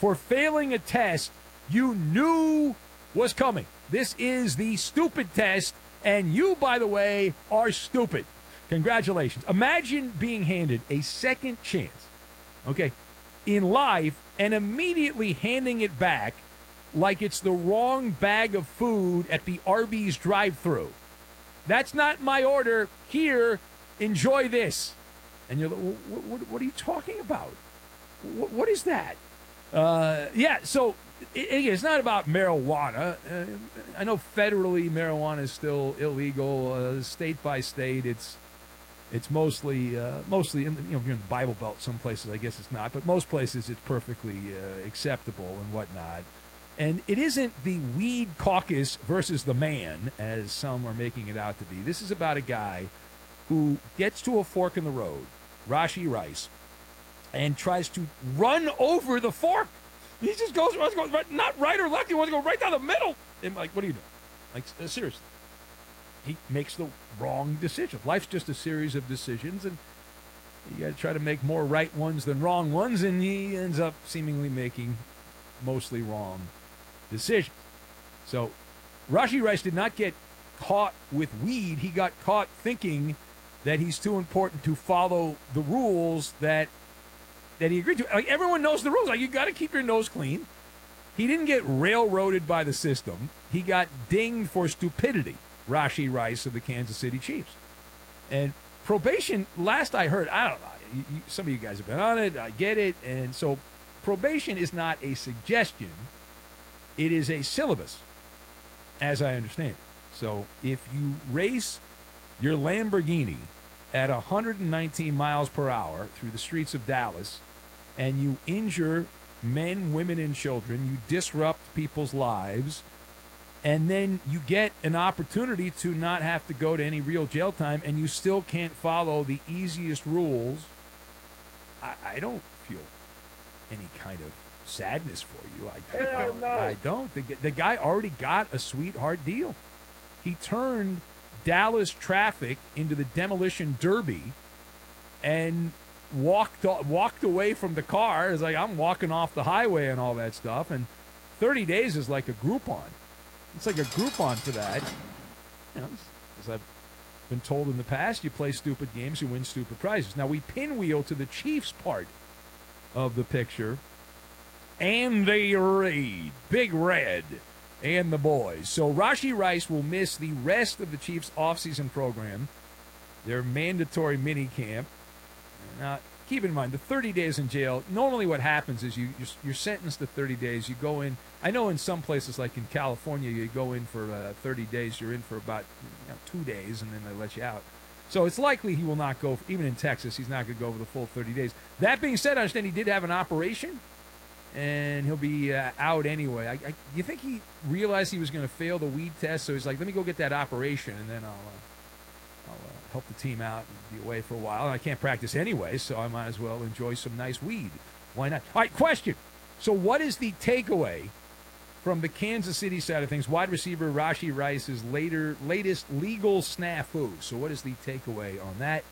for failing a test you knew was coming. This is the stupid test, and you, by the way, are stupid. Congratulations. Imagine being handed a second chance, okay, in life and immediately handing it back like it's the wrong bag of food at the Arby's drive-thru. That's not my order. Here, enjoy this. And you're like, what are you talking about? What is that? So it's not about marijuana. I know federally marijuana is still illegal. State by state, it's mostly in the, if you're in the Bible Belt, some places I guess it's not, but most places it's perfectly acceptable and whatnot. And it isn't the weed caucus versus the man, as some are making it out to be. This is about a guy who gets to a fork in the road, Rashee Rice, and tries to run over the fork. He just goes not right or left. He wants to go right down the middle. And like, what are you doing? Like, seriously. He makes the wrong decision. Life's just a series of decisions, and you got to try to make more right ones than wrong ones, and he ends up seemingly making mostly wrong decisions. So Rashee Rice did not get caught with weed. He got caught thinking that he's too important to follow the rules that he agreed to. Like, everyone knows the rules. Like, you got to keep your nose clean. He didn't get railroaded by the system. He got dinged for stupidity. Rashee Rice of the Kansas City Chiefs. And probation, last I heard, I don't know, some of you guys have been on it, I get it, and so probation is not a suggestion, it is a syllabus, as I understand it. So if you race your Lamborghini at 119 miles per hour through the streets of Dallas, and you injure men, women, and children, you disrupt people's lives, and then you get an opportunity to not have to go to any real jail time, and you still can't follow the easiest rules, I don't feel any kind of sadness for you. I don't. The guy already got a sweetheart deal. He turned Dallas traffic into the demolition derby and walked away from the car. It's like, I'm walking off the highway and all that stuff, and 30 days is like a Groupon. It's like a Groupon for that. You know, as I've been told in the past, you play stupid games, you win stupid prizes. Now, we pinwheel to the Chiefs part of the picture, and they raid Big Red and the boys. So Rashee Rice will miss the rest of the Chiefs' offseason program, their mandatory mini camp. Now, keep in mind, the 30 days in jail, normally what happens is you're sentenced to 30 days. You go in. I know in some places, like in California, you go in for 30 days. You're in for about 2 days, and then they let you out. So it's likely he will not go, even in Texas, he's not going to go over the full 30 days. That being said, I understand he did have an operation, and he'll be out anyway. You think he realized he was going to fail the weed test, so he's like, let me go get that operation, and then I'll help the team out and be away for a while. And I can't practice anyway, so I might as well enjoy some nice weed. Why not? All right, question. So what is the takeaway from the Kansas City side of things? Wide receiver Rashee Rice's latest legal snafu. So what is the takeaway on that?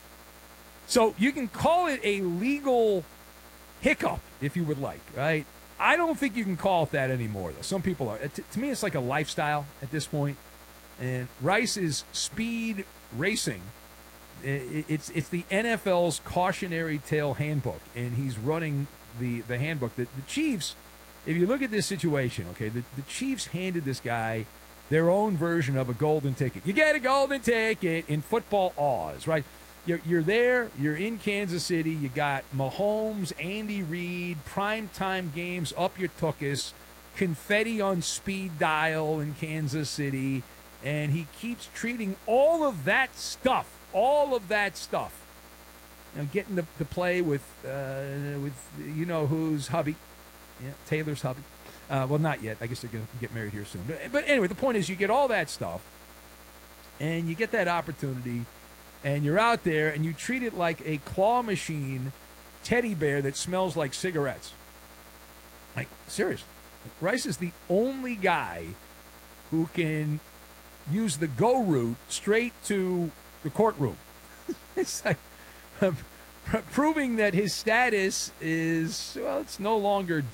So you can call it a legal hiccup if you would like, right? I don't think you can call it that anymore, though. Some people are. To me, it's like a lifestyle at this point. And Rice is speed racing. It's the NFL's cautionary tale handbook, and he's running the handbook. The Chiefs, if you look at this situation, okay, the Chiefs handed this guy their own version of a golden ticket. You get a golden ticket in football Oz, right? You're there, you're in Kansas City, you got Mahomes, Andy Reid, primetime games up your tuchus, confetti on speed dial in Kansas City, and he keeps treating all of that stuff, getting to play with who's hubby, Taylor's hubby. Well, not yet. I guess they're going to get married here soon. But anyway, the point is you get all that stuff, and you get that opportunity, and you're out there, and you treat it like a claw machine teddy bear that smells like cigarettes. Like, seriously. Rice is the only guy who can use the go route straight to the courtroom. It's like proving that his status is, well, it's no longer